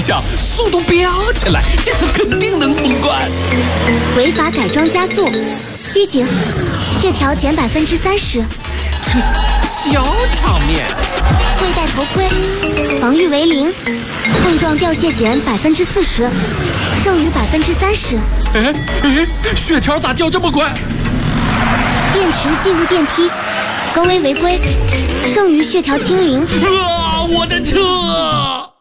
响，速度飙起来，这次肯定能通关。 违法改装加速，预警，血条减30%。 这小场面。 未戴头盔，防御为0，碰撞掉血减40%，剩余30%。 血条咋掉这么快？ 电池进入电梯，高危违规，剩余血条清零。 我的车！